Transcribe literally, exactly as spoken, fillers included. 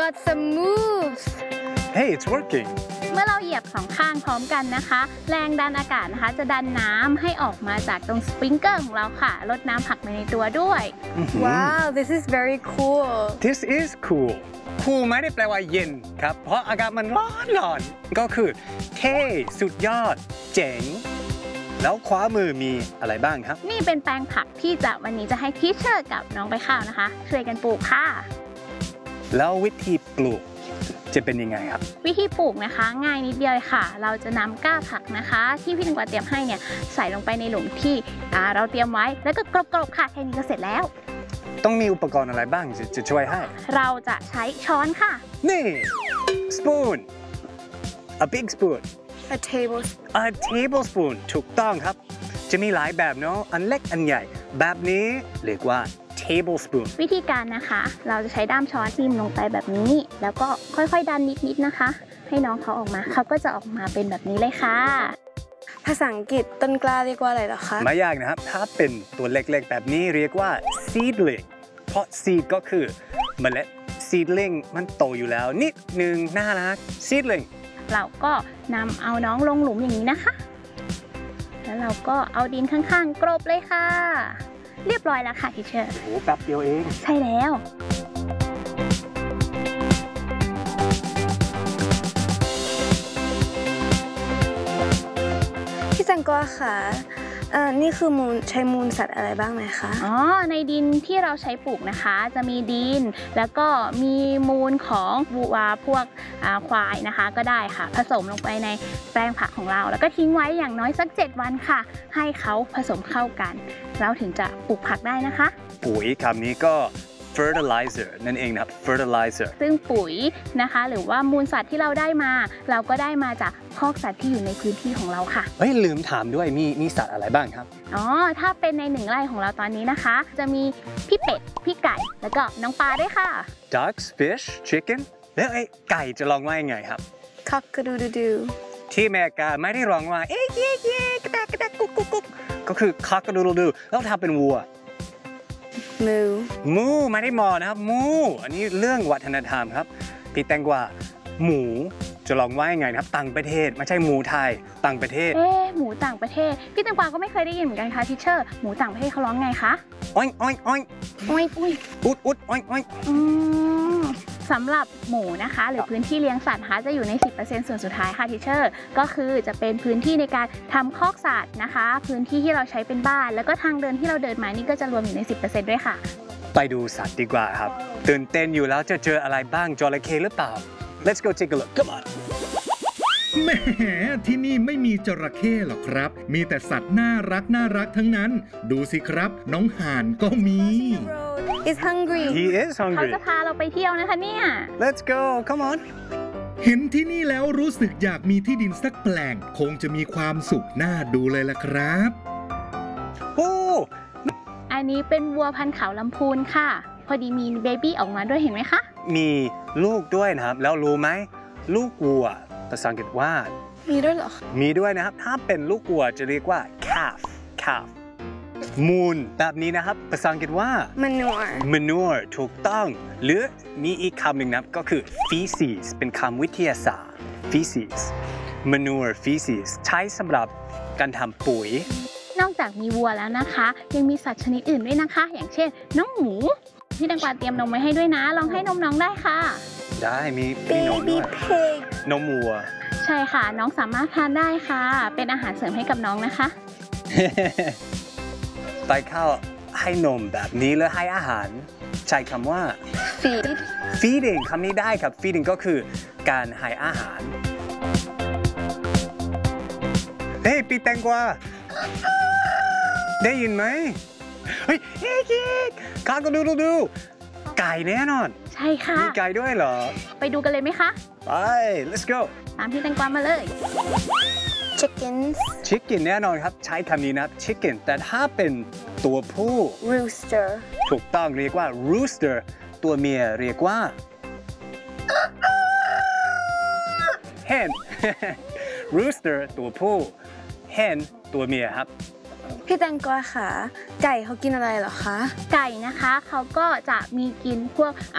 got some moves Hey it's working เมื่อเราเหยียบสองข้างพร้อมกันนะคะแรงดันอากาศนะคะจะดันน้ำให้ออกมาจากตรงสปริงเกอร์ของเราค่ะลดน้ำผักไปในตัวด้วย Wow this is very cool This is cool cool ไม่ได้แปลว่าเย็นครับเพราะอากาศมันร้อนร้อนก็คือเท่สุดยอดเจ๋งแล้วขวามือมีอะไรบ้างครับนี่เป็นแปลงผักที่จะวันนี้จะให้ทีเชอร์กับน้องไปข้าวนะคะช่วยกันปลูกค่ะแล้ววิธีปลูกจะเป็นยังไงครับวิธีปลูกนะคะง่ายนิดเดียวเลยค่ะเราจะนำก้าผักนะคะ ที่พี่หนึ่งกว่าเตรียมให้เนี่ยใส่ลงไปในหลุมที่เราเตรียมไว้แล้วก็กรบๆค่ะแค่นี้ก็เสร็จแล้วต้องมีอุปกรณ์อะไรบ้างจะจะช่วยให้เราจะใช้ช้อนค่ะนี่ spoon a big spoon a tablespoon a tablespoon ถูกต้องครับจะมีหลายแบบเนาะอันเล็กอันใหญ่แบบนี้เรียกว่า tablespoon วิธีการนะคะเราจะใช้ด้ามช้อนจิ้มลงไปแบบนี้แล้วก็ค่อยๆดันนิดๆนะคะให้น้องเขาออกมาเขาก็จะออกมาเป็นแบบนี้เลยค่ะภาษาอังกฤษต้นกล้าเรียกว่าอะไรเหรอคะไม่ยากนะครับถ้าเป็นตัวเล็กๆแบบนี้เรียกว่า seedling เพราะ seed ก็คือเมล็ด seedling มันโตอยู่แล้วนิดนึงน่ารัก seedling เราก็นำเอาน้องลงหลุมอย่างนี้นะคะแล้วเราก็เอาดินข้างๆกรบเลยค่ะเรียบร้อยแล้วค่ะทีเชอร์โอ้แป๊บเดียวเองใช่แล้วพี่แตงกวาค่ะเอ่อนี่คือมูลใช้มูลสัตว์อะไรบ้างไหมคะอ๋อในดินที่เราใช้ปลูกนะคะจะมีดินแล้วก็มีมูลของวัวพวกควายนะคะก็ได้ค่ะผสมลงไปในแปลงผักของเราแล้วก็ทิ้งไว้อย่างน้อยสักเจ็ดวันค่ะให้เขาผสมเข้ากันเราถึงจะปลูกผักได้นะคะปุ๋ยคำนี้ก็ fertilizer นั่นเองนะครับ fertilizer ซึ่งปุ๋ยนะคะหรือว่ามูลสัตว์ที่เราได้มาเราก็ได้มาจากคอกสัตว์ที่อยู่ในพื้นที่ของเราค่ะเฮ้ยลืมถามด้วยมีมีสัตว์อะไรบ้างครับอ๋อถ้าเป็นในหนึ่งไร่ของเราตอนนี้นะคะจะมีพี่เป็ดพี่ไก่แล้วก็น้องปลาด้วยค่ะ ducks fish chicken แล้วไอ้ไก่จะร้องว่ายังไงครับ cock-a-doodle-doo ที่อเมริกาไม่ได้ร้องว่าเอ๊ะเอ๊ะเอ๊ะกระแตกกระแตกกุ๊กกุ๊กกุ๊กก็คือ cock-a-doodle-doo แล้วถ้าเป็นวัวมูมูไม่ได้มอนะครับมูอันนี้เรื่องวัฒนธรรมครับพี่แตงกวาหมูจะลองว่ายังไงนะครับต่างประเทศไม่ใช่หมูไทยต่างประเทศเอ๊ะหมูต่างประเทศพี่แตงกวาก็ไม่เคยได้ยินเหมือนกันค่ะทีเชอร์หมูต่างประเทศเขาร้องไงคะอ้อยอ้อยอ้อยอ้อยอุ้ยอุดอุดอ้อยอ้อยอืมสำหรับหมูนะคะหรือพื้นที่เลี้ยงสัตว์นะคะจะอยู่ใน สิบเปอร์เซ็นต์ ส่วนสุดท้ายค่ะทีเชอร์ก็คือจะเป็นพื้นที่ในการทำคอกสัตว์นะคะพื้นที่ที่เราใช้เป็นบ้านแล้วก็ทางเดินที่เราเดินมานี่ก็จะรวมอยู่ใน สิบเปอร์เซ็นต์ ด้วยค่ะไปดูสัตว์ดีกว่าครับตื่นเต้นอยู่แล้วจะเจออะไรบ้างจระเข้หรือเปล่า Let's go take a look come on แหมที่นี่ไม่มีจระเข้หรอกครับมีแต่สัตว์น่ารักน่ารักทั้งนั้นดูสิครับน้องห่านก็มี is hungry he is เขา hungry จะพาเราไปเที่ยวนะคะเนี่ย Let's go come on เห็นที่นี่แล้วรู้สึกอยากมีที่ดินสักแปลงคงจะมีความสุขน่าดูเลยล่ะครับโอ้อันนี้เป็นวัวพันธุ์เขาลำพูนค่ะพอดีมีเบบี้ออกมาด้วยเห็นไหมคะมีลูกด้วยนะครับแล้วรู้ไหมลูกวัวภาษาอังกฤษว่ามีด้วยเหรอมีด้วยนะครับถ้าเป็นลูกวัวจะเรียกว่า calf calf มูลแบบนี้นะครับภาษาอังกฤษว่า manure manure ถูกต้องหรือมีอีกคำหนึ่งนะครับก็คือ feces เป็นคำวิทยาศาสตร์ feces manure feces ใช้สำหรับการทำปุ๋ยนอกจากมีวัวแล้วนะคะยังมีสัตว์ชนิดอื่นด้วยนะคะอย่างเช่นน้องหมูพี่แตงกวาเตรียมนมไว้ให้ด้วยนะลองให้นมน้องได้ค่ะได้มีมีนมด้วยนมวัวใช่ค่ะน้องสามารถทานได้ค่ะเป็นอาหารเสริมให้กับน้องนะคะไปเข้าให้นมแบบนี้แล้วให้อาหารใช้คำว่า feed feeding คำนี้ได้ครับ feeding ก็คือการให้อาหารเฮ้ยปีแตงกวาได้ยินไหมเฮ้ยเฮ้ยข้าก็ดูดูดูไก่แน่นอนใช่ค่ะมีไก่ด้วยเหรอไปดูกันเลยไหมคะไป let's go ตามพี่แตงกวามาเลย chickens chicken แน่นอนครับใช้คำนี้นะ chicken แต่ถ้าเป็นตัวผู้ rooster ถูกต้องเรียกว่า rooster ตัวเมียเรียกว่า hen rooster ตัวผู้ hen ตัวเมียครับพี่แตงกวาค่ะไก่เขากินอะไรเหรอคะไก่นะคะเขาก็จะมีกินพวก